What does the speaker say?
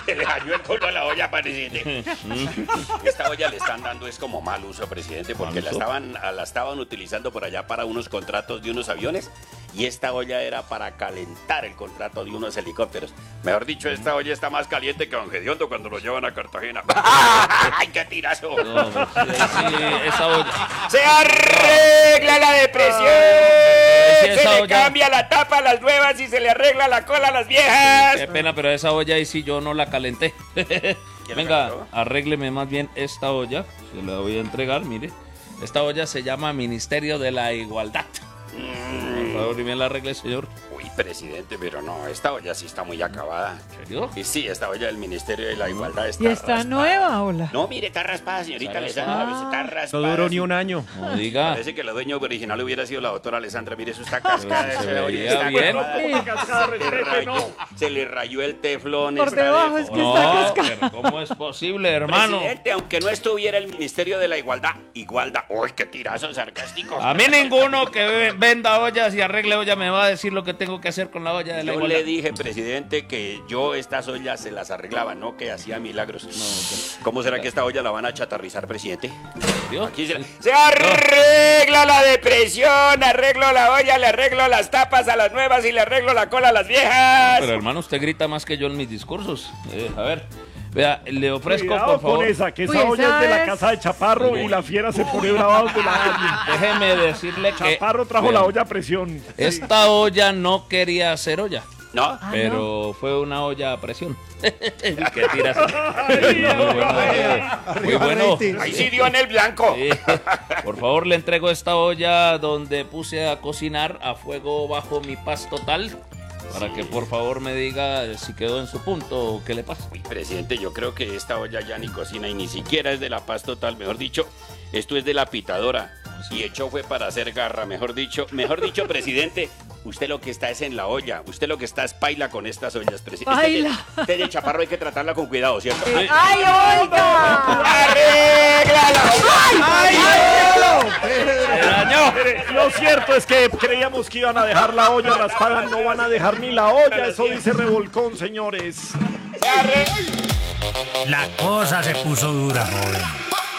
Se le dañó el fondo a la olla, presidente. Esta olla le están dando es como mal uso, presidente, porque la estaban utilizando por allá para unos contratos de unos aviones y esta olla era para calentar el contrato de unos helicópteros. Mejor dicho, esta olla está más caliente que Don Gediondo cuando lo llevan a Cartagena. ¡Ay, qué tirazo! No, sí, esa olla. ¡Se arregla la depresión! Sí, ¡Se esa le olla. cambia la tapa a las nuevas y se le arregla la cola a las viejas! Qué pena, pero esa olla ahí sí yo no la calenté. Venga, arrégleme más bien esta olla. Se la voy a entregar, mire. Esta olla se llama Ministerio de la Igualdad. Por favor, y bien la arregle, señor. Uy, presidente, pero no, esta olla sí está muy acabada. ¿En serio? Y sí, esta olla del Ministerio de la Igualdad está ¿Y está raspada. nueva, hola? No, mire, está raspada, señorita Está Alessandra, está raspada. No duró ni un año. No diga. Parece que la dueña original hubiera sido la doctora Alessandra. Mire, eso está cascada. Se esa olla veía está bien. cascada. Se le rayó el teflón. Por está debajo es que No, está cascada. pero ¿cómo es posible, hermano? Presidente, aunque no estuviera el Ministerio de la Igualdad. Uy, qué tirazo sarcástico. A mí ninguno que venda ollas y arregle olla me va a decir lo que tengo que hacer con la olla de la Yo igualdad. le dije, presidente, que yo estas ollas se las arreglaba, no que hacía milagros. ¿Cómo será que esta olla la van a chatarrizar, presidente? ¿Vio? Aquí se arregla la depresión, arreglo la olla, le arreglo las tapas a las nuevas y le arreglo la cola a las viejas. Pero hermano, usted grita más que yo en mis discursos. A ver, vea, le ofrezco, Cuidado por favor. con esa, que esa Uy, olla es de la esa casa de Chaparro Uy. y la fiera se pone brava donde la alguien. Déjeme decirle que Chaparro trajo la olla a presión. esta olla no quería hacer olla, ¿No? pero fue una olla a presión. ¿Qué tiras? Muy bueno. Ahí sí dio en el blanco. Sí. Por favor, le entrego esta olla donde puse a cocinar a fuego bajo mi paz total. Para que por favor me diga si quedó en su punto o qué le pasa. Uy, presidente, yo creo que esta olla ya ni cocina y ni siquiera es de la paz total. Mejor dicho, esto es de la pitadora. Y hecho fue para hacer garra, mejor dicho, presidente. Usted lo que está es en la olla. Usted lo que está es paila con estas ollas, presidente. Paila. Usted de Chaparro hay que tratarla con cuidado, ¿cierto? ¡Ay, oiga! ¡Arréglala! ¡Se dañó! Mire, lo cierto es que creíamos que iban a dejar la olla raspada, no van a dejar ni la olla, eso dice Revolcón, señores. La cosa se puso dura, joven.